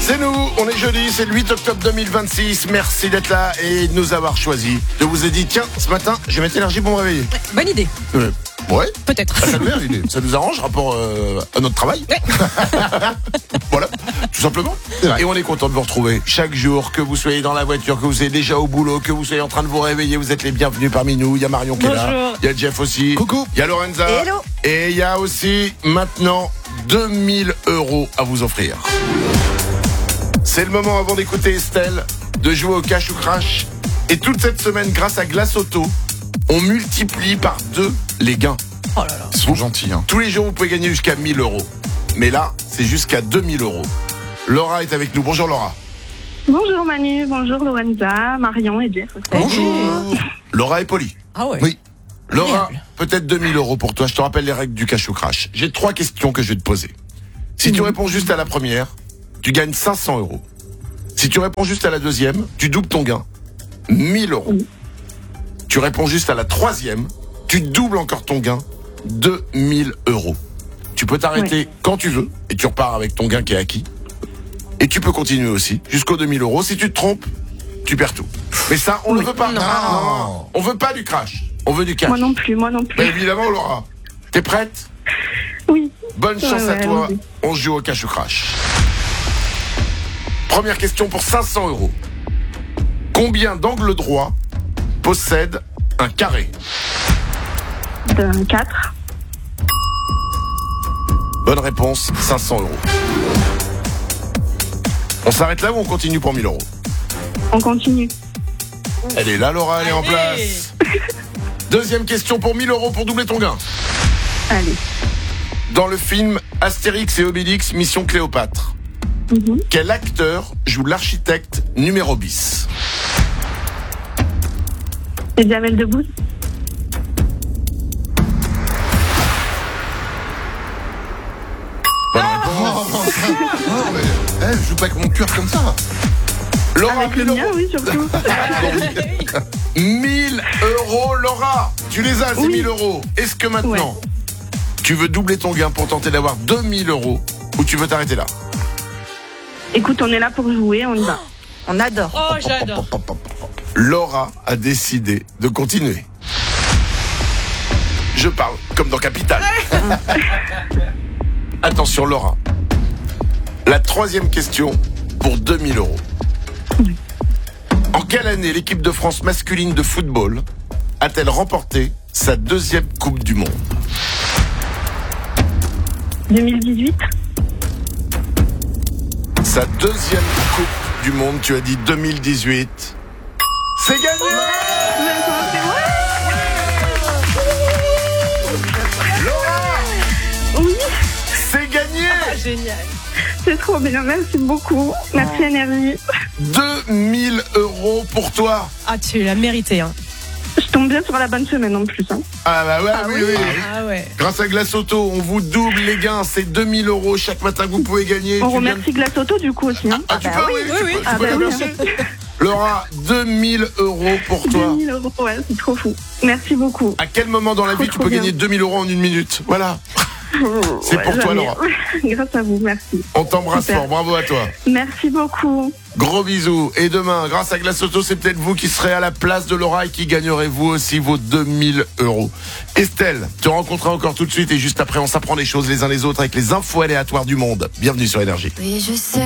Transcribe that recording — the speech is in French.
C'est nous, on est jeudi, c'est le 8 octobre 2026. Merci d'être là et de nous avoir choisis. Je vous ai dit, tiens, ce matin, je vais mettre l'énergie pour me réveiller. Bonne idée. Ouais. Peut-être. Ça nous l'idée. Ça nous arrange rapport à notre travail. Ouais. Voilà, tout simplement. Et on est content de vous retrouver chaque jour, que vous soyez dans la voiture, que vous soyez déjà au boulot, que vous soyez en train de vous réveiller. Vous êtes les bienvenus parmi nous. Il y a Marion qui est là. Bonjour. Il y a Jeff aussi. Coucou. Il y a Lorenza. Hello. Et il y a aussi maintenant 2000 € à vous offrir. C'est le moment, avant d'écouter Estelle, de jouer au cash ou crash. Et toute cette semaine, grâce à Glace Auto, on multiplie par 2 les gains. Oh là là. Ils sont gentils, hein. Tous les jours, vous pouvez gagner jusqu'à 1000 €. Mais là, c'est jusqu'à 2000 €. Laura est avec nous. Bonjour Laura. Bonjour Manu, bonjour Lorenza, Marion et Jeff aussi. Bonjour. Laura est polie. Ah ouais. Oui. Laura, Agréable. peut-être 2000 € pour toi. Je te rappelle les règles du cash ou crash. J'ai 3 questions que je vais te poser. Si tu réponds juste à la première, tu gagnes 500 €. Si tu réponds juste à la deuxième, tu doubles ton gain. 1000 €. Tu réponds juste à la troisième, tu doubles encore ton gain. 2000 €. Tu peux t'arrêter quand tu veux et tu repars avec ton gain qui est acquis. Et tu peux continuer aussi jusqu'aux 2000 €. Si tu te trompes, tu perds tout. Mais ça, on ne veut pas. Non. On veut pas du crash. On veut du cash. Moi non plus. Mais évidemment, Laura. T'es prête? Oui. Bonne chance à Ouais, toi. allons-y. On se joue au cash ou crash. Première question pour 500 €. Combien d'angles droits possède un carré? 4. Bonne réponse, 500 €. On s'arrête là ou on continue pour 1000 €? On continue. Elle est là, Laura, elle est en Allez. place. Deuxième question pour 1000 € pour doubler ton gain. Allez. Dans le film Astérix et Obélix, Mission Cléopâtre, quel acteur joue l'architecte numéro bis? C'est Jamel Debbouze. Bonne réponse. Non, mais, je joue pas avec mon cœur comme ça. Laura, Avec le 1000 mien, €. oui, surtout. 1000 €, Laura. Tu les as, ces Oui. 1000 €. Est-ce que maintenant, tu veux doubler ton gain pour tenter d'avoir 2000 € ou tu veux t'arrêter là? Écoute, on est là pour jouer, on y va. On adore. Oh, j'adore. Laura a décidé de continuer. Je parle comme dans Capital. Attention Laura. La troisième question pour 2000 €. En quelle année l'équipe de France masculine de football a-t-elle remporté sa 2e Coupe du Monde? 2018. Sa 2e Coupe du Monde, tu as dit 2018. C'est gagné! Oui, C'est gagné! Génial. c'est trop bien, merci beaucoup. Merci Énergie. 2000 € pour toi. Ah, tu l'as mérité, hein. Je tombe bien sur la bonne semaine en plus. Hein. Ah bah ouais, oui. Ah ouais. Grâce à Glace Auto, on vous double les gains. C'est 2000 € chaque matin que vous pouvez gagner. On Tu viens de- remercie Glace Auto du coup aussi. Hein. Ah, tu peux, oui, tu peux, tu Ah peux bah la oui. remercier. Laura, 2000 € pour toi. 2000 €, ouais, c'est trop fou. Merci beaucoup. À quel moment dans la vie tu Trop peux bien. gagner 2000 € en 1 minute? Voilà. C'est pour toi, jamais. Laura. Grâce à vous, merci. On t'embrasse Super. fort. Bravo à toi. Merci beaucoup. Gros bisous. Et demain, grâce à Glace Auto, c'est peut-être vous qui serez à la place de Laura et qui gagnerez vous aussi vos 2000 €. Estelle, te rencontrerai encore tout de suite et juste après, on s'apprend les choses les uns les autres avec les infos aléatoires du monde. Bienvenue sur Énergie. Oui, je sais.